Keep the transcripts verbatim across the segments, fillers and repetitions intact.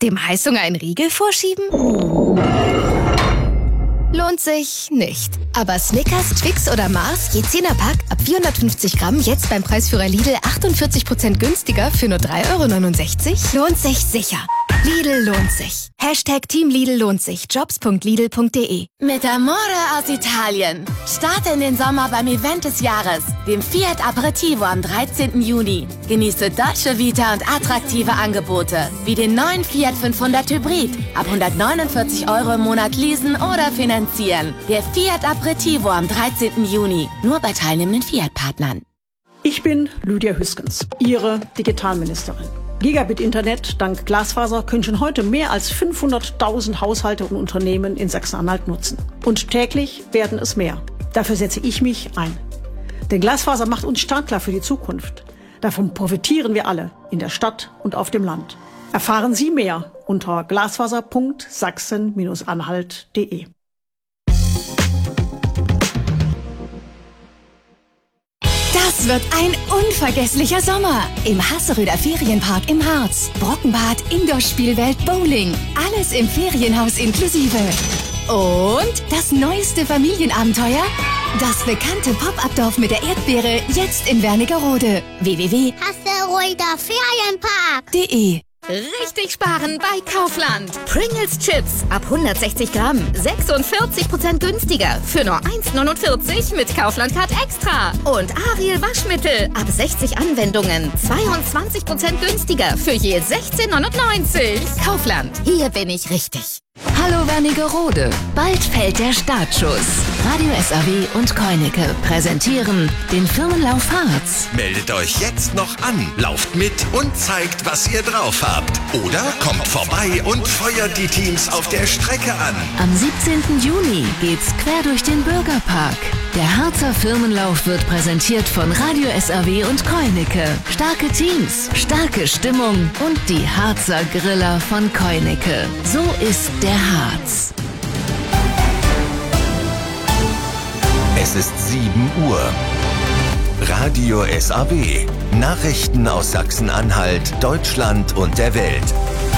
Dem Heißhunger einen Riegel vorschieben? Lohnt sich nicht. Aber Snickers, Twix oder Mars, je zehner-Pack, ab vierhundertfünfzig Gramm, jetzt beim Preisführer Lidl achtundvierzig Prozent günstiger für nur drei Euro neunundsechzig? Lohnt sich sicher. Lidl lohnt sich. Hashtag Team Lidl lohnt sich. Jobs punkt lidl punkt de. Mit Amore aus Italien. Starte in den Sommer beim Event des Jahres, dem Fiat Aperitivo am dreizehnten Juni. Genieße Dolce Vita und attraktive Angebote, wie den neuen Fiat fünfhundert Hybrid. Ab hundertneunundvierzig Euro im Monat leasen oder finanzieren. Der Fiat Aperitivo am dreizehnten Juni. Nur bei teilnehmenden Fiat-Partnern. Ich bin Lydia Hüskens, Ihre Digitalministerin. Gigabit-Internet dank Glasfaser können schon heute mehr als fünfhunderttausend Haushalte und Unternehmen in Sachsen-Anhalt nutzen. Und täglich werden es mehr. Dafür setze ich mich ein. Denn Glasfaser macht uns startklar für die Zukunft. Davon profitieren wir alle, in der Stadt und auf dem Land. Erfahren Sie mehr unter glasfaser punkt sachsen Bindestrich anhalt punkt de. Das wird ein unvergesslicher Sommer im Hasseröder Ferienpark im Harz. Brockenbad, Indoor-Spielwelt, Bowling. Alles im Ferienhaus inklusive. Und das neueste Familienabenteuer? Das bekannte Pop-Up-Dorf mit der Erdbeere, jetzt in Wernigerode. w w w punkt hasseröder ferienpark punkt de. Richtig sparen bei Kaufland. Pringles Chips ab hundertsechzig Gramm, sechsundvierzig Prozent günstiger für nur eins neunundvierzig mit Kaufland Card Extra. Und Ariel Waschmittel ab sechzig Anwendungen, zweiundzwanzig Prozent günstiger für je sechzehn neunundneunzig. Kaufland, hier bin ich richtig. Hallo Wernigerode, bald fällt der Startschuss. Radio S A W und Koineke präsentieren den Firmenlauf Harz. Meldet euch jetzt noch an, lauft mit und zeigt, was ihr drauf habt. Oder kommt vorbei und feuert die Teams auf der Strecke an. Am siebzehnten Juni geht's quer durch den Bürgerpark. Der Harzer Firmenlauf wird präsentiert von Radio S A W und Koineke. Starke Teams, starke Stimmung und die Harzer Griller von Koineke. So ist der Harz. Es ist sieben Uhr. Radio S A W. Nachrichten aus Sachsen-Anhalt, Deutschland und der Welt.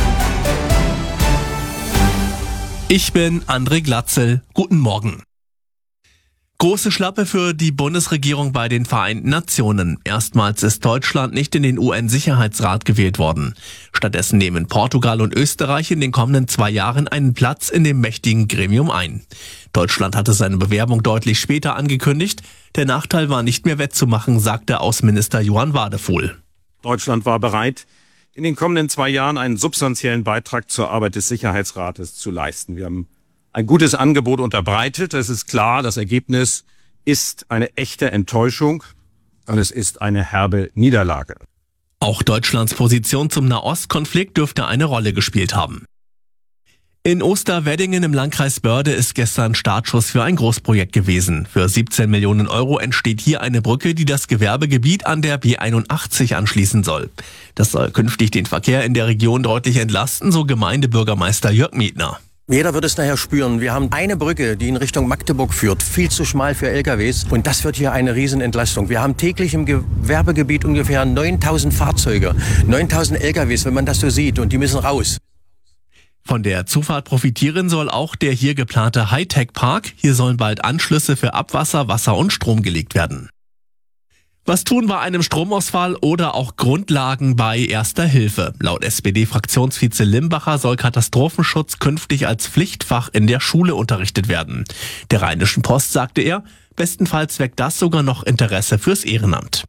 Ich bin André Glatzel. Guten Morgen. Große Schlappe für die Bundesregierung bei den Vereinten Nationen. Erstmals ist Deutschland nicht in den U N-Sicherheitsrat gewählt worden. Stattdessen nehmen Portugal und Österreich in den kommenden zwei Jahren einen Platz in dem mächtigen Gremium ein. Deutschland hatte seine Bewerbung deutlich später angekündigt. Der Nachteil war nicht mehr wettzumachen, sagte Außenminister Johann Wadefuhl. Deutschland war bereit, in den kommenden zwei Jahren einen substanziellen Beitrag zur Arbeit des Sicherheitsrates zu leisten. Wir haben ein gutes Angebot unterbreitet. Es ist klar, das Ergebnis ist eine echte Enttäuschung und es ist eine herbe Niederlage. Auch Deutschlands Position zum Nahostkonflikt dürfte eine Rolle gespielt haben. In Osterweddingen im Landkreis Börde ist gestern Startschuss für ein Großprojekt gewesen. Für siebzehn Millionen Euro entsteht hier eine Brücke, die das Gewerbegebiet an der B einundachtzig anschließen soll. Das soll künftig den Verkehr in der Region deutlich entlasten, so Gemeindebürgermeister Jörg Mietner. Jeder wird es nachher spüren. Wir haben eine Brücke, die in Richtung Magdeburg führt, viel zu schmal für L K Ws. Und das wird hier eine Riesenentlastung. Wir haben täglich im Gewerbegebiet ungefähr neuntausend Fahrzeuge, neuntausend L K Ws, wenn man das so sieht. Und die müssen raus. Von der Zufahrt profitieren soll auch der hier geplante Hightech-Park. Hier sollen bald Anschlüsse für Abwasser, Wasser und Strom gelegt werden. Was tun bei einem Stromausfall oder auch Grundlagen bei Erster Hilfe? Laut S P D-Fraktionsvize Limbacher soll Katastrophenschutz künftig als Pflichtfach in der Schule unterrichtet werden. Der Rheinischen Post sagte er, bestenfalls weckt das sogar noch Interesse fürs Ehrenamt.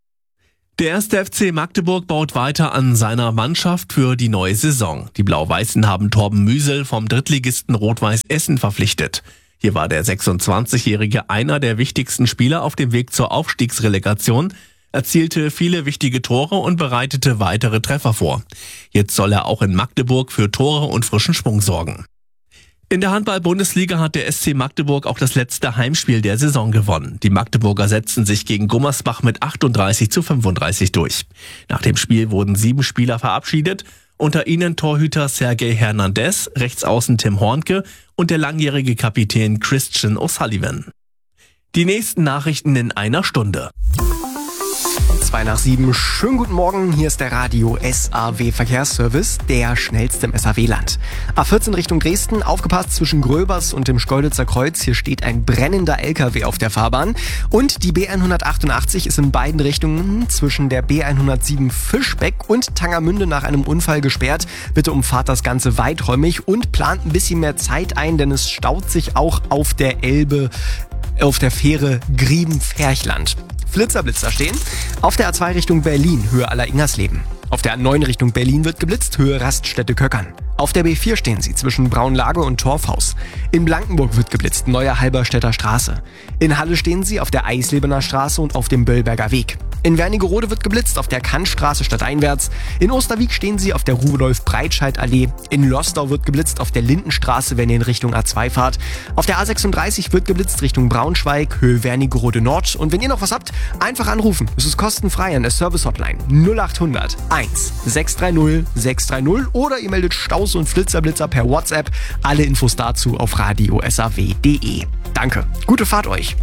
Der erste F C Magdeburg baut weiter an seiner Mannschaft für die neue Saison. Die Blau-Weißen haben Torben Müsel vom Drittligisten Rot-Weiß Essen verpflichtet. Hier war der sechsundzwanzigjährige einer der wichtigsten Spieler auf dem Weg zur Aufstiegsrelegation, erzielte viele wichtige Tore und bereitete weitere Treffer vor. Jetzt soll er auch in Magdeburg für Tore und frischen Schwung sorgen. In der Handball-Bundesliga hat der S C Magdeburg auch das letzte Heimspiel der Saison gewonnen. Die Magdeburger setzten sich gegen Gummersbach mit achtunddreißig zu fünfunddreißig durch. Nach dem Spiel wurden sieben Spieler verabschiedet, unter ihnen Torhüter Sergei Hernandez, Rechtsaußen Tim Hornke und der langjährige Kapitän Christian O'Sullivan. Die nächsten Nachrichten in einer Stunde. zwei nach sieben. Schönen guten Morgen, hier ist der Radio S A W Verkehrsservice, der schnellste im S A W-Land. A vierzehn Richtung Dresden, aufgepasst zwischen Gröbers und dem Schkeuditzer Kreuz. Hier steht ein brennender L K W auf der Fahrbahn. Und die B hundertachtundachtzig ist in beiden Richtungen zwischen der B hundertsieben Fischbeck und Tangermünde nach einem Unfall gesperrt. Bitte umfahrt das Ganze weiträumig und plant ein bisschen mehr Zeit ein, denn es staut sich auch auf der Elbe, auf der Fähre Grieben-Ferchland. Flitzerblitzer stehen. Auf der A zwei Richtung Berlin, Höhe Aller-Ingersleben. Auf der A neun Richtung Berlin wird geblitzt, Höhe Raststätte Köckern. Auf der B vier stehen sie zwischen Braunlage und Torfhaus. In Blankenburg wird geblitzt, Neue Halberstädter Straße. In Halle stehen sie auf der Eislebener Straße und auf dem Böllberger Weg. In Wernigerode wird geblitzt, auf der Kantstraße stadteinwärts. In Osterwieck stehen sie auf der Rudolf-Breitscheid-Allee. In Lostau wird geblitzt, auf der Lindenstraße, wenn ihr in Richtung A zwei fahrt. Auf der A sechsunddreißig wird geblitzt Richtung Braunschweig, Höhe Wernigerode Nord. Und wenn ihr noch was habt, einfach anrufen. Es ist kostenfrei an der Service-Hotline null achthundert eins sechs drei null sechs drei null oder ihr meldet Staus und Flitzerblitzer per WhatsApp. Alle Infos dazu auf radio s a w punkt d e. Danke, gute Fahrt euch.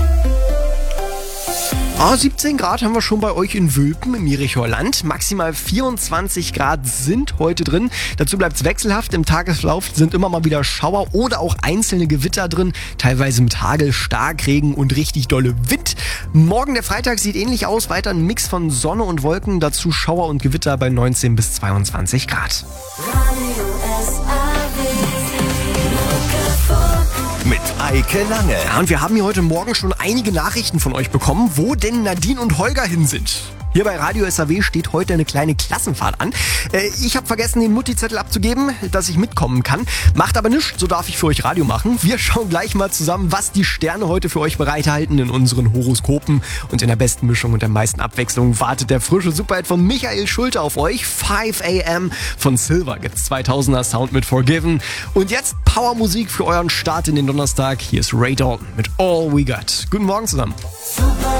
Ah, siebzehn Grad haben wir schon bei euch in Wülpen im Jerichoer Land. Maximal vierundzwanzig Grad sind heute drin. Dazu bleibt es wechselhaft. Im Tagesverlauf sind immer mal wieder Schauer oder auch einzelne Gewitter drin. Teilweise mit Hagel, Starkregen und richtig dolle Wind. Morgen der Freitag sieht ähnlich aus. Weiter ein Mix von Sonne und Wolken. Dazu Schauer und Gewitter bei neunzehn bis zweiundzwanzig Grad. Mit Eike Lange. Ja, und wir haben hier heute Morgen schon einige Nachrichten von euch bekommen, wo denn Nadine und Holger hin sind. Hier bei Radio S A W steht heute eine kleine Klassenfahrt an. Äh, ich habe vergessen, den Mutti-Zettel abzugeben, dass ich mitkommen kann. Macht aber nichts, so darf ich für euch Radio machen. Wir schauen gleich mal zusammen, was die Sterne heute für euch bereithalten in unseren Horoskopen. Und in der besten Mischung und der meisten Abwechslung wartet der frische Superhit von Michael Schulte auf euch. five a m von Silver gibt's zweitausender Sound mit Forgiven. Und jetzt Powermusik für euren Start in den Donnerstag. Hier ist Ray Dalton mit All We Got. Guten Morgen zusammen.